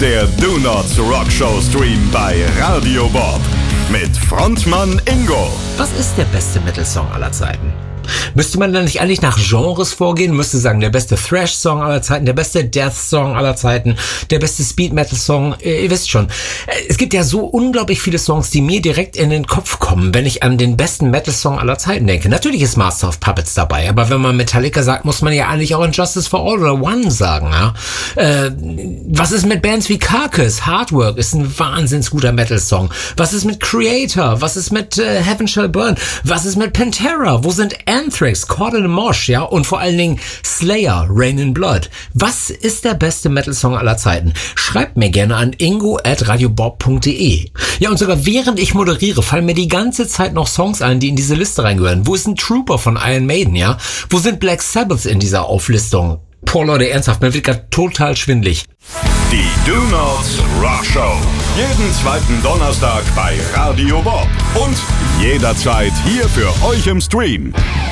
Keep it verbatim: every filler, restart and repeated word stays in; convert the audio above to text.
der Do Not Rock Show Stream bei Radio Bob mit Frontmann Ingo. Was ist der beste Metal-Song aller Zeiten? Müsste man dann nicht eigentlich nach Genres vorgehen? Müsste sagen, der beste Thrash-Song aller Zeiten, der beste Death-Song aller Zeiten, der beste Speed-Metal-Song, ihr wisst schon. Es gibt ja so unglaublich viele Songs, die mir direkt in den Kopf kommen, wenn ich an den besten Metal-Song aller Zeiten denke. Natürlich ist Master of Puppets dabei, aber wenn man Metallica sagt, muss man ja eigentlich auch Injustice for All oder One sagen. Ja? Äh, was ist mit Bands wie Carcass? Hard Work ist ein wahnsinns guter Metal-Song. Was ist mit Creator? Was ist mit äh, Heaven Shall Burn? Was ist mit Pantera? Wo sind Anthrax, Caught in a Mosh, ja, und vor allen Dingen Slayer, Rain in Blood. Was ist der beste Metal-Song aller Zeiten? Schreibt mir gerne an ingo at radiobob punkt de. Ja, und sogar während ich moderiere, fallen mir die ganze Zeit noch Songs ein, die in diese Liste reingehören. Wo ist ein Trooper von Iron Maiden, ja? Wo sind Black Sabbath in dieser Auflistung? Boah, Leute, ernsthaft, mir wird gerade total schwindelig. Die Do Not Rock Show. Jeden zweiten Donnerstag bei Radio Bob. Und jederzeit hier für euch im Stream.